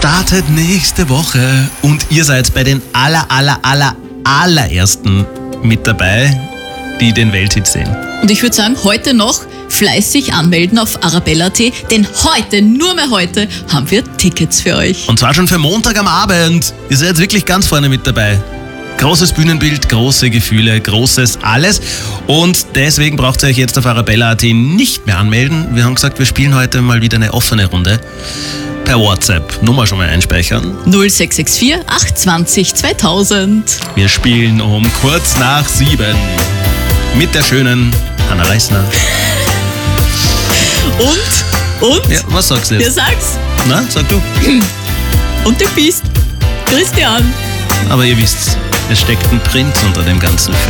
startet nächste Woche und ihr seid bei den allerersten mit dabei, die den Welthit sehen. Und ich würde sagen, heute noch fleißig anmelden auf arabella.at, denn heute, nur mehr heute, haben wir Tickets für euch. Und zwar schon für Montag am Abend. Ihr seid wirklich ganz vorne mit dabei. Großes Bühnenbild, große Gefühle, großes alles. Und deswegen braucht ihr euch jetzt auf arabella.at nicht mehr anmelden. Wir haben gesagt, wir spielen heute mal wieder eine offene Runde. Per WhatsApp. Nummer schon mal einspeichern. 0664 820 2000. Wir spielen um kurz nach 7 mit der schönen Hanna Reisner. Und? Ja, was sagst du Wer jetzt? sagt's? Na, sag du. Und du bist Christian. Aber ihr wisst, es steckt ein Prinz unter dem ganzen Fest.